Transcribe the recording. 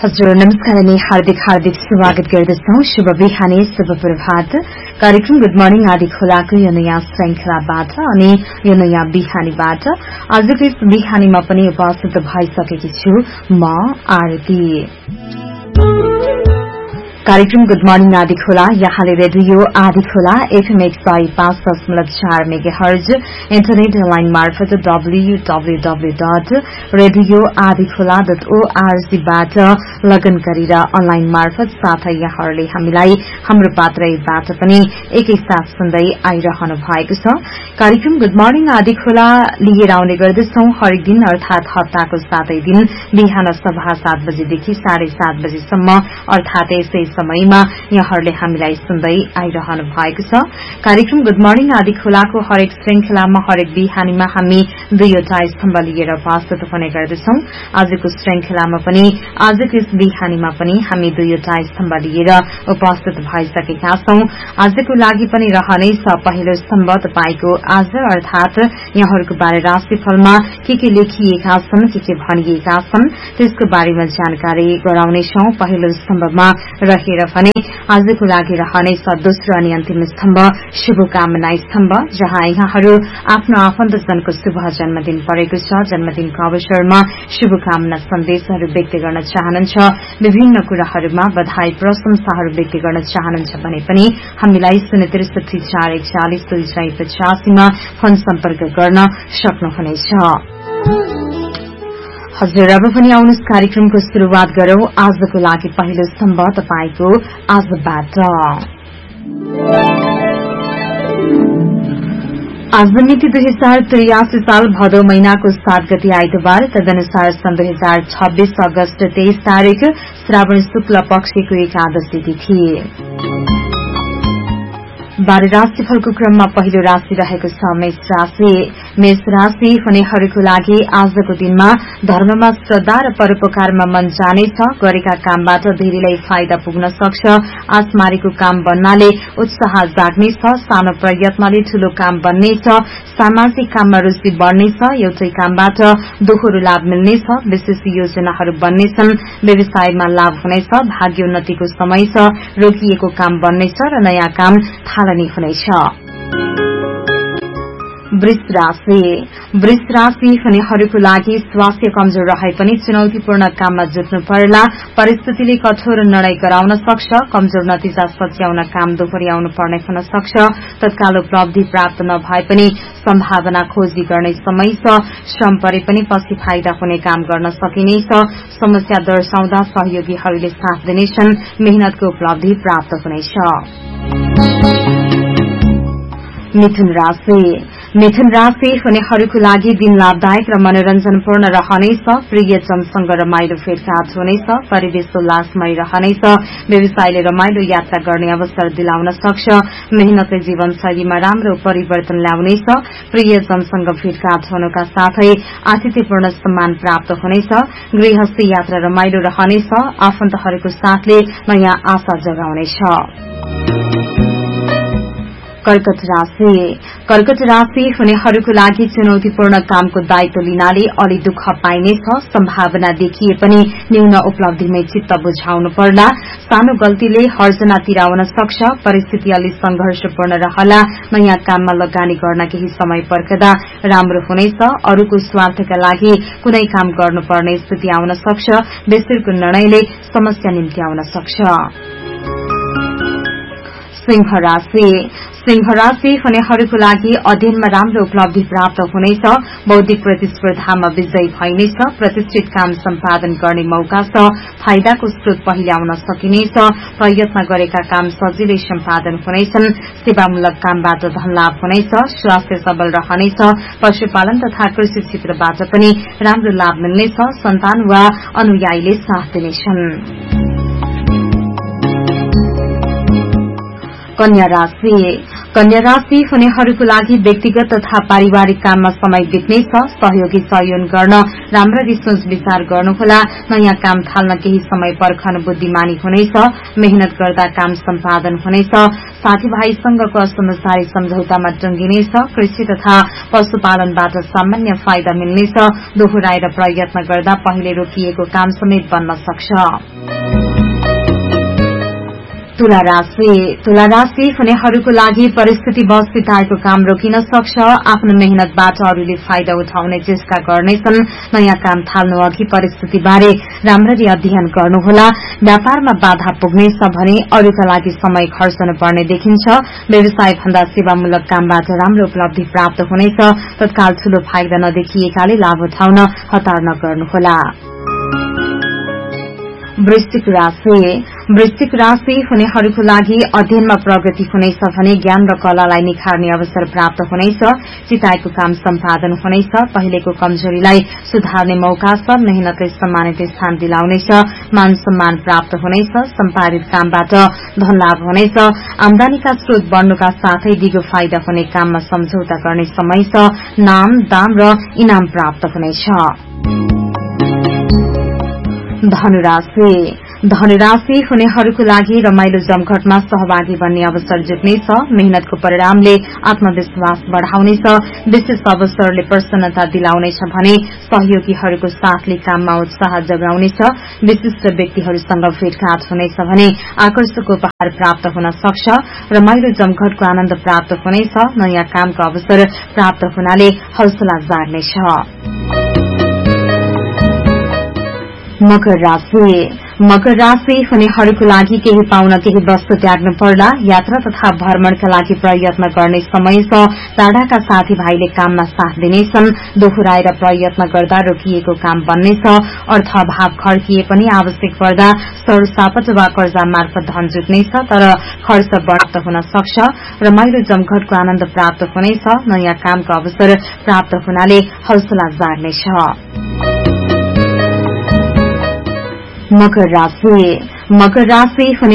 हजुर नमस्कार अनि हार्दिक स्वागत गर्दछौं। शुभ बिहानी, शुभ प्रभात। कार्यक्रम गुड मर्निङ आदि खोलाको यो नयाँ श्रृंखलाबाट अनि यो नयाँ बिहानीबाट आजको यस बिहानीमा पनि उपस्थित भइसकेकी छु म आरती। कार्यक्रम गुड मर्निङ आदि खोला यहाँले रेडियो आदि खोला FM 105.4 मेगाहर्ज इन्टरनेट लाइन मार्फत www.radioadikhola.org बाट लगन गरेर अनलाइन मार्फत साथै यहाँहरूले हामीलाई हाम्रो पात्रबाट पनि एकैसाथ सुन्दै आइरहनु भएको छ। कार्यक्रम गुड मर्निङ आदि खोला लिएर आउने गर्दछौं हरेक दिन अर्थात हप्ताको 7 दिन बिहान 7:15 बजेदेखि 7:30 बजेसम्म अर्थात यसै समयमा यहाँहरूले हामीलाई सुन्दै आइरहनु भएको छ। कार्यक्रम गुड मर्निङ आदि खोलाको हरेक श्रृंखलामा हरेक बिहानीमा हामी दुईवटा स्तम्भ लिएर उपस्थित हुने गर्दछौं। आजको श्रृंखलामा पनि आजको यस बिहानीमा पनि हामी दुईवटा स्तम्भ लिएर उपस्थित भइसकेका छौं। आजको लागि पनि रहनेछ पहिलो स्तम्भ तपाईको आज अर्थात यहाँहरूको बारे राशिफलमा के लेखिएका छन्, के भनिएका छन् त्यसको बारेमा जानकारी गराउनेछौं। पहिलो स्तम्भमा रहेर भने आजको लागि रहनेछ दोस्रो अनि अन्तिम स्तम्भ शुभकामना स्तम्भ, जहाँ यहाँहरू आफ्नो आफन्तजनको शुभ जन्मदिन परेको छ। जन्मदिनको अवसरमा शुभकामना सन्देशहरू व्यक्त गर्न चाहनुहुन्छ, विभिन्न कुराहरूमा बधाई प्रशंसाहरू व्यक्त गर्न चाहनुहुन्छ भने पनि हामीलाई 063 मा फोन सम्पर्क गर्न सक्नुहुनेछ। हजुर अब पनि आउनुहोस् कार्यक्रमको शुरूआत गरौं। आजको लागि पहिलो स्तम्भ तपाईको आजबाट। आज मिति 2083 साल भदौ महिनाको 7 गते आइतबार, तदनुसार सन् 2026 अगस्त 23 तारिक श्रावण शुक्ल पक्षको एकादशी तिथि। बाह्र राशिफलको क्रममा पहिलो राशि रहेको छ मेष राशि। मेष राशि हुनेहरूको लागि आजको दिनमा धर्ममा श्रद्धा र परोपकारमा मन जानेछ। गरेका कामबाट धेरैलाई फाइदा पुग्न सक्छ। आसमारीको काम बन्नाले उत्साह जाग्नेछ। सानो प्रयत्नले ठूलो काम बन्नेछ। सामाजिक काममा रुचि बढ्नेछ। एउटै कामबाट दोहोरो लाभ मिल्नेछ। विशेष योजनाहरू बन्नेछन्। व्यवसायमा लाभ हुनेछ। भाग्योन्नतिको समय छ। रोकिएको काम बन्नेछ र नयाँ काम थालनी हुनेछ। वृष राशि हुनेहरूको लागि स्वास्थ्य कमजोर रहे पनि चुनौतीपूर्ण काममा जुट्नु पर्ला। परिस्थितिले कठोर निर्णय गराउन सक्छ। कमजोर नतिजा सच्याउन काम दोहोर्याउनु पर्ने हुन सक्छ। तत्काल उपलब्धि प्राप्त नभए पनि सम्भावना खोजी गर्ने समय छ। श्रम परे पनि पछि फाइदा हुने काम गर्न सकिनेछ। समस्या दर्शाउँदा सहयोगीहरूले साथ दिनेछन्। मेहनतको उपलब्धि प्राप्त हुनेछ। मिथुन राशि हुनेहरूको लागि दिन लाभदायक र मनोरञ्जनपूर्ण रहनेछ। प्रियजनसँग रमाइलो भेटघाट हुनेछ। परिवेश उल्लासमय रहनेछ। व्यवसायले रमाइलो यात्रा गर्ने अवसर दिलाउन सक्छ। मेहनतले जीवनशैलीमा राम्रो परिवर्तन ल्याउनेछ। प्रियजनसँग भेटघाट हुनुका साथै आतिथ्यपूर्ण सम्मान प्राप्त हुनेछ। गृहस्थी यात्रा रमाइलो रहनेछ। आफन्तहरूको साथले नयाँ आशा जगाउनेछ। कर्कट राशि हुनेहरूको लागि चुनौतीपूर्ण कामको दायित्व लिनाले अलि दुःख पाइनेछ। सम्भावना देखिए पनि न्यून उपलब्धिमै चित्त बुझाउनु पर्ला। सानो गल्तीले हर्जना तिराउन सक्छ। परिस्थिति अलि संघर्षपूर्ण रहला। नयाँ काममा लगानी गर्न केही समय पर्खदा राम्रो हुनेछ। अरूको स्वार्थका लागि कुनै काम गर्नुपर्ने स्थिति आउन सक्छ। बेसिरको निर्णयले समस्या निम्त्याउन सक्छ। सिंह राशि हुनेहरूको लागि अध्ययनमा राम्रो उपलब्धि प्राप्त हुनेछ। बौद्धिक प्रतिस्पर्धामा विजयी भइनेछ। प्रतिष्ठित काम सम्पादन गर्ने मौका छ। फाइदाको स्रोत पहिल्याउन सकिनेछ। प्रयत्न गरेका काम सजिलै सम्पादन हुनेछन्। सेवामूलक कामबाट धनलाभ हुनेछ। स्वास्थ्य सबल रहनेछ। पशुपालन तथा कृषि क्षेत्रबाट पनि राम्रो लाभ मिल्नेछ। सन्तान वा अनुयायीले साथ दिनेछन्। कन्या राशि हुनेहरूको लागि व्यक्तिगत तथा पारिवारिक काममा समय बित्नेछ। सहयोगी सहयोग गर्न राम्ररी सोच विचार गर्नुहोला। नयाँ काम थाल्न केही समय पर्खन बुद्धिमानी हुनेछ। मेहनत गर्दा काम सम्पादन हुनेछ। साथीभाइसँगको असमझदारी सम्झौतामा टुंगिनेछ। कृषि तथा पशुपालनबाट सामान्य फाइदा मिल्नेछ। दोहोऱ्याएर प्रयत्न गर्दा पहिले रोकिएको काम समेत बन्न सक्छ। तुला राशि हुनेहरूको लागि परिस्थिति बस बिताएको काम रोकिन सक्छ। आफ्नो मेहनतबाट अरूले फाइदा उठाउने चेष्टा गर्नेछन्। नयाँ काम थाल्नु अघि परिस्थितिबारे राम्ररी अध्ययन गर्नुहोला। व्यापारमा बाधा पुग्नेछ भने अरूका लागि समय खर्चनु पर्ने देखिन्छ। व्यवसाय भन्दा सेवामूलक कामबाट राम्रो उपलब्धि प्राप्त हुनेछ। तत्काल ठूलो फाइदा नदेखिएकाले लाभ उठाउन हतार नगर्नुहोला। वृश्चिक राशि हुनेहरूको लागि अध्ययनमा प्रगति हुनेछ भने ज्ञान र कलालाई निखार्ने अवसर प्राप्त हुनेछ। चिताएको काम सम्पादन हुनेछ। पहिलेको कमजोरीलाई सुधार्ने मौका छ। मेहनतले सम्मानित स्थान दिलाउनेछ। मान सम्मान प्राप्त हुनेछ। सम्पादित कामबाट धन लाभ हुनेछ। आमदानीका स्रोत बढ्नुका साथै दिगो फाइदा हुने काममा सम्झौता गर्ने समय छ। नाम दाम र इनाम प्राप्त हुनेछ। धनुराशि हुनेहरूको लागि रमाइलो जमघटमा सहभागी बन्ने अवसर जुट्नेछ। मेहनतको परिणामले आत्मविश्वास बढ़ाउनेछ। विशेष अवसरले प्रसन्नता दिलाउनेछ भने सहयोगीहरूको साथले काममा उत्साह जगाउनेछ। विशिष्ट व्यक्तिहरूसँग भेटघाट हुनेछ भने आकर्षक उपहार प्राप्त हुन सक्छ। रमाइलो जमघटको आनन्द प्राप्त हुनेछ। नयाँ कामको अवसर प्राप्त हुनाले हौसला जाग्नेछ। मकर राशि हुनेहरूको लागि केही पाउन केही वस्तु त्याग्नु पर्ला। यात्रा तथा भ्रमणका लागि प्रयत्न गर्ने समय छ। टाढाका साथीभाइले काममा साथ दिनेछन्। दोहोऱ्याएर प्रयत्न गर्दा रोकिएको काम बन्नेछ। अर्थ अभाव खड्किए पनि आवश्यक पर्दा सरसापट वा कर्जा मार्फत धन जुट्नेछ, तर खर्च बढ्त हुन सक्छ। रमाइलो जमघटको आनन्द प्राप्त हुनेछ। नयाँ कामको अवसर प्राप्त हुनाले हौसला जाग्नेछ। मकर राशि हुने